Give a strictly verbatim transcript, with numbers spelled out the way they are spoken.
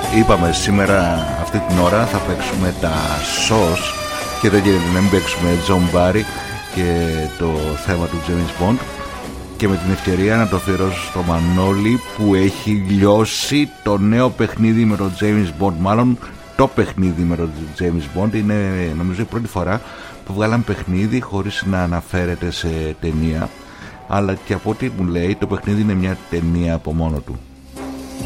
είπαμε σήμερα αυτή την ώρα θα παίξουμε τα σος και δεν γίνεται να μην παίξουμε John Barry και το θέμα του James Bond, και με την ευκαιρία να το αφιερώσω στο Μανώλη που έχει λιώσει το νέο παιχνίδι με τον James Bond. Μάλλον το παιχνίδι με τον James Bond είναι νομίζω η πρώτη φορά που βγάλαν παιχνίδι χωρίς να αναφέρεται σε ταινία, αλλά και από ό,τι μου λέει το παιχνίδι είναι μια ταινία από μόνο του.